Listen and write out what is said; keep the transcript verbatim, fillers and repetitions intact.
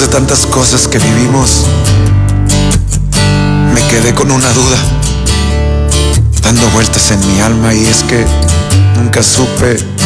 tantas cosas que vivimos, me quedé con una duda dando vueltas en mi alma, y es que nunca supe